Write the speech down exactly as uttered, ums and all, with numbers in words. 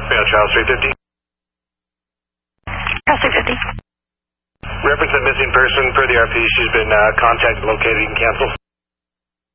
Yeah, Charles three fifty. Charles three fifty. Reference a missing person per the R P. She's been uh, contacted, located, and canceled.